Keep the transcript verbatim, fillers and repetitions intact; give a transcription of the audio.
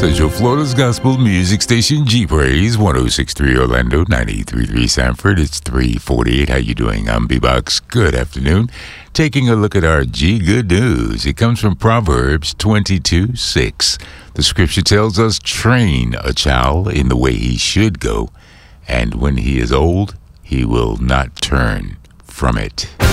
Central Florida's gospel music station, G Praise, one oh six point three Orlando, ninety-three point three Sanford. It's three forty-eight. How you doing? I'm B-Box. Good afternoon. Taking a look at our G Good News. It comes from Proverbs twenty-two six. The scripture tells us, train a child in the way he should go, and when he is old, he will not turn from it.